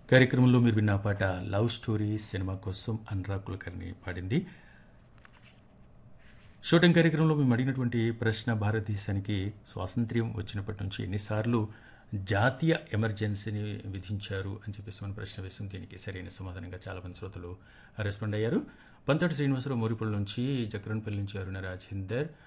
కార్యక్రమంలో మీరు విన్న పాట లవ్ స్టోరీ సినిమా కోసం అనురాగ్ కులకర్ణి పాడింది. షూటింగ్ కార్యక్రమంలో మేము అడిగినటువంటి ప్రశ్న, భారతదేశానికి స్వాతంత్ర్యం వచ్చినప్పటి నుంచి ఎన్నిసార్లు జాతీయ ఎమర్జెన్సీని విధించారు అని చెప్పేసి మనం ప్రశ్న వేసాం. దీనికి సరైన సమాధానంగా చాలామంది శ్రోతలు రెస్పాండ్ అయ్యారు. పంతటి శ్రీనివాసరావు మోరిపల్లి నుంచి, జక్రన్పల్లి నుంచి అరుణ రాజేందర్,